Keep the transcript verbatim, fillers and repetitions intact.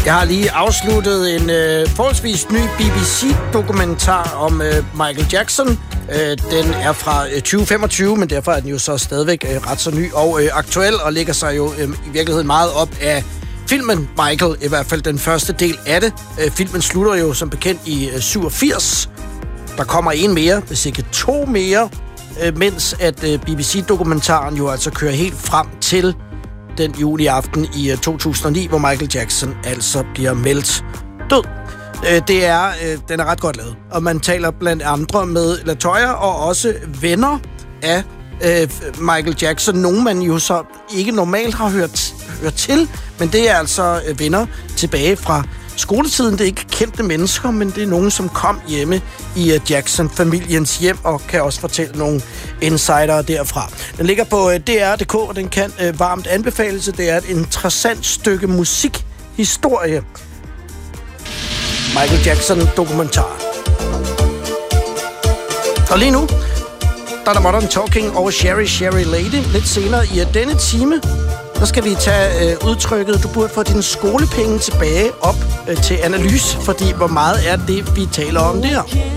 Jeg har lige afsluttet en øh, forholdsvis ny B B C-dokumentar om øh, Michael Jackson. Øh, den er fra øh, tyve femogtyve, men derfor er den jo så stadigvæk øh, ret så ny og øh, aktuel, og ligger sig jo øh, i virkeligheden meget op af filmen Michael, i hvert fald den første del af det. Øh, filmen slutter jo som bekendt i øh, syvogfirs. Der kommer en mere, hvis ikke to mere, øh, mens at øh, B B C-dokumentaren jo altså kører helt frem til den juleaften i uh, to tusind og ni, hvor Michael Jackson altså bliver meldt død. Uh, det er, uh, den er ret godt lavet, og man taler blandt andre med LaToya og også venner af uh, Michael Jackson. Nogle man jo så ikke normalt har hørt, hørt til, men det er altså uh, venner tilbage fra skoletiden. Det er ikke kendte mennesker, men det er nogen, som kom hjemme i uh, Jackson-familiens hjem og kan også fortælle nogle insider derfra. Den ligger på uh, D R punktum d k, og den kan uh, varmt anbefales. Det er et interessant stykke musikhistorie. Michael Jackson-dokumentar. Og lige nu, der er der Modern Talking over Sherry Sherry Lady. Lidt senere i uh, denne time, så skal vi tage øh, udtrykket, du burde få dine skolepenge tilbage op øh, til analyse, fordi hvor meget er det, vi taler om der?